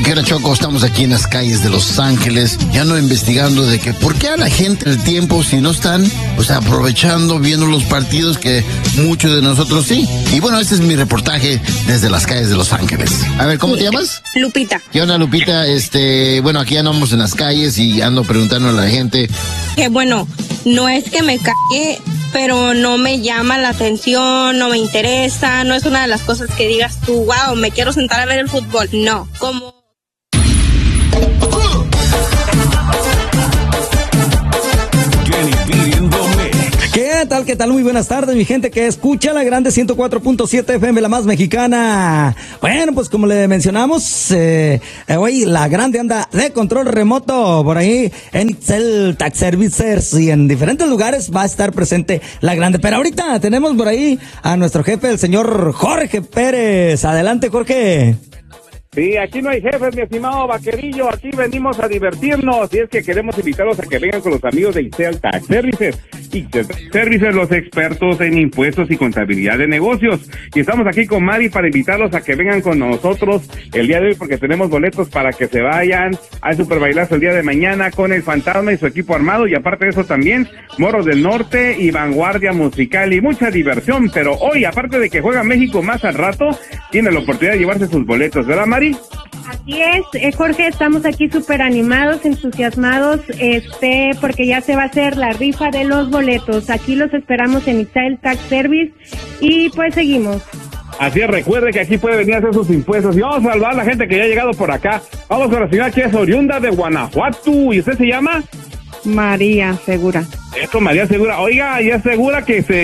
¿Qué hora, Choco? Estamos aquí en las calles de Los Ángeles, ya no investigando de que por qué a la gente el tiempo si no están, pues aprovechando, viendo los partidos que muchos de nosotros sí. Y bueno, este es mi reportaje desde las calles de Los Ángeles. A ver, ¿cómo te llamas? Lupita. ¿Qué onda, Lupita? Bueno, aquí andamos en las calles y ando preguntando a la gente. Que bueno, no es que me cague, pero no me llama la atención, no me interesa, no es una de las cosas que digas tú, wow, me quiero sentar a ver el fútbol. No, como... ¿Qué tal? Muy buenas tardes, mi gente que escucha la grande 104.7 FM, la más mexicana. Bueno, pues como le mencionamos, hoy la grande anda de control remoto por ahí en Itzel Tax Services y en diferentes lugares va a estar presente la grande. Pero ahorita tenemos por ahí a nuestro jefe, el señor Jorge Pérez. Adelante, Jorge. Sí, aquí no hay jefes, mi estimado vaquerillo, aquí venimos a divertirnos y es que queremos invitarlos a que vengan con los amigos de Itzel Tax Services. Itzel Tax Services, los expertos en impuestos y contabilidad de negocios. Y estamos aquí con Mari para invitarlos a que vengan con nosotros el día de hoy porque tenemos boletos para que se vayan al Super Bailazo el día de mañana con el Fantasma y su equipo armado y aparte de eso también Morros del Norte y Vanguardia Musical y mucha diversión. Pero hoy, aparte de que juega México más al rato, tiene la oportunidad de llevarse sus boletos, ¿verdad, Mari? Así es, Jorge, estamos aquí súper animados, entusiasmados, porque ya se va a hacer la rifa de los boletos. Aquí los esperamos en Itzel Tax Service y pues seguimos. Así es, recuerde que aquí puede venir a hacer sus impuestos y vamos a saludar a la gente que ya ha llegado por acá. Vamos con la señora que es oriunda de Guanajuato. ¿Y usted se llama? María Segura. Esto, María Segura. Oiga, ya segura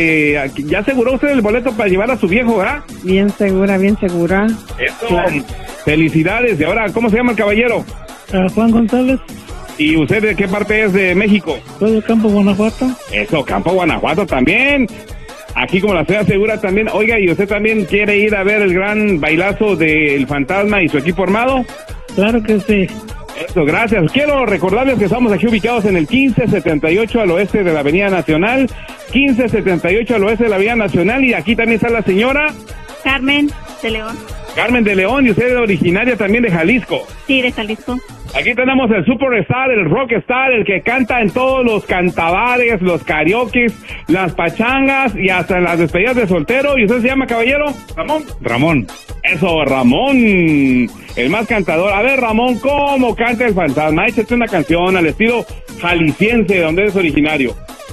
ya aseguró usted el boleto para llevar a su viejo, ¿verdad? Bien segura, bien segura. Esto, claro. Felicidades. Y ahora, ¿cómo se llama el caballero? Juan González. ¿Y usted de qué parte es de México? Soy de Campo, Guanajuato. Eso, Campo, Guanajuato también. Aquí como la señora Segura también. Oiga, ¿y usted también quiere ir a ver el gran bailazo del Fantasma y su equipo armado? Claro que sí. Eso, gracias. Quiero recordarles que estamos aquí ubicados en el 1578 al oeste de la Avenida Nacional. 1578 al oeste de la Avenida Nacional. Y aquí también está la señora... Carmen de León. Carmen de León, y usted es originaria también de Jalisco. Sí, de Jalisco. Aquí tenemos el superstar, el rockstar, el que canta en todos los cantabares, los karaokes, las pachangas y hasta en las despedidas de soltero. ¿Y usted se llama, caballero? ¿Ramón? Ramón. Eso, Ramón, el más cantador. A ver, Ramón, ¿cómo canta el Fantasma? Échate una canción al estilo jalisciense, de donde es originario.